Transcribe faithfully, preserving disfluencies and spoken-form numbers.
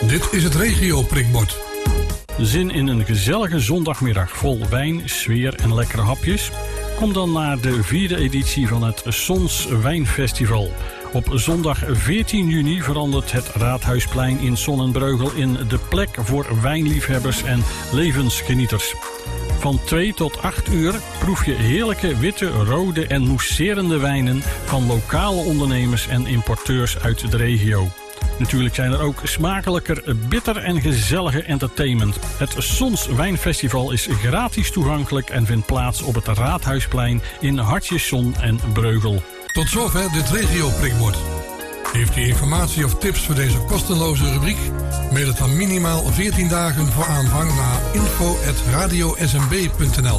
Dit is het regio prikbord. Zin in een gezellige zondagmiddag vol wijn, sfeer en lekkere hapjes? Kom dan naar de vierde editie van het Sons Wijnfestival. Op zondag veertien juni verandert het Raadhuisplein in Sonnenbreugel in de plek voor wijnliefhebbers en levensgenieters. Van twee tot acht uur proef je heerlijke witte, rode en mousserende wijnen van lokale ondernemers en importeurs uit de regio. Natuurlijk zijn er ook smakelijker, bitter en gezellige entertainment. Het Sons Wijnfestival is gratis toegankelijk en vindt plaats op het Raadhuisplein in Hartjesson en Breugel. Tot zover dit regio prikbord. Heeft u informatie of tips voor deze kosteloze rubriek? Mail het dan minimaal veertien dagen voor aanvang naar info at radio s m b punt n l.